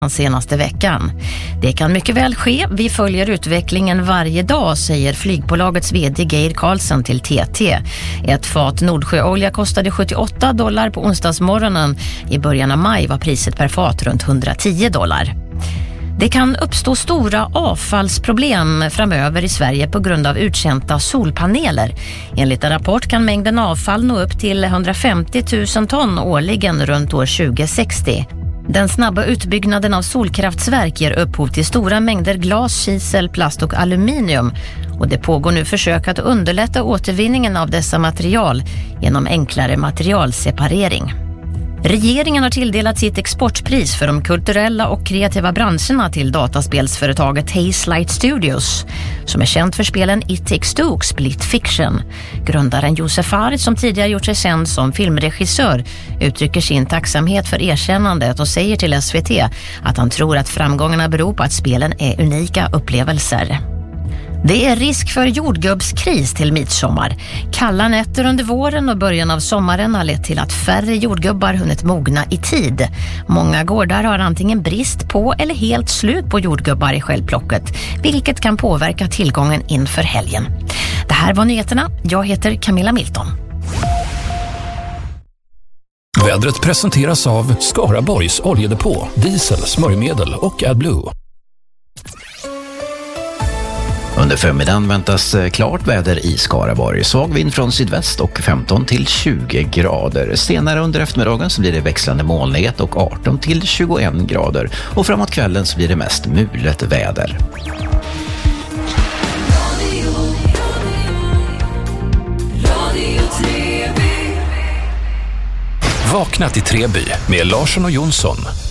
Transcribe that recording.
senaste veckan. Det kan mycket väl ske. Vi följer utvecklingen varje dag, säger flygbolagets vd Geir Karlsson till TT. Ett fat Nordsjöolja kostade $78 på onsdagsmorgonen. I början av maj var priset per fat runt $110. Det kan uppstå stora avfallsproblem framöver i Sverige på grund av uttjänta solpaneler. Enligt en rapport kan mängden avfall nå upp till 150 000 ton årligen runt år 2060. Den snabba utbyggnaden av solkraftsverk ger upphov till stora mängder glas, kisel, plast och aluminium. Och det pågår nu försök att underlätta återvinningen av dessa material genom enklare materialseparering. Regeringen har tilldelat sitt exportpris för de kulturella och kreativa branscherna till dataspelsföretaget Hazelight Studios, som är känt för spelen It Takes Two och Split Fiction. Grundaren Josef Fares, som tidigare gjort sig känd som filmregissör, uttrycker sin tacksamhet för erkännandet och säger till SVT att han tror att framgångarna beror på att spelen är unika upplevelser. Det är risk för jordgubbskris till midsommar. Kalla nätter under våren och början av sommaren har lett till att färre jordgubbar hunnit mogna i tid. Många gårdar har antingen brist på eller helt slut på jordgubbar i självplocket, vilket kan påverka tillgången inför helgen. Det här var nyheterna. Jag heter Camilla Milton. Vädret presenteras av Skaraborgs oljedepå, diesel, smörjmedel och AdBlue. Under förmiddagen väntas klart väder i Skaraborg. Svag vind från sydväst och 15 till 20 grader. Senare under eftermiddagen så blir det växlande molnighet och 18 till 21 grader. Och framåt kvällen så blir det mest mulet väder. Vakna till Treby med Larsson och Jonsson.